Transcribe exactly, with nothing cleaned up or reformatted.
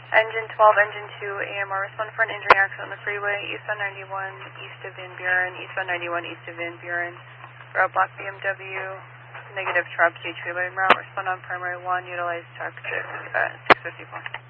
Engine twelve, Engine two, A M R, respond for an injury accident on the freeway, eastbound ninety-one, east of Van Buren, eastbound ninety-one, east of Van Buren. Roadblock B M W, negative truck, H freeway route, respond on primary one, utilize tech six, uh, six fifty-four.